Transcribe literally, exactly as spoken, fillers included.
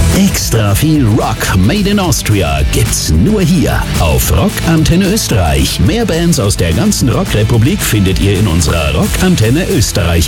Extra viel Rock made in Austria gibt's nur hier auf Rock Antenne Österreich. Mehr Bands aus der ganzen Rockrepublik findet ihr in unserer Rock Antenne Österreich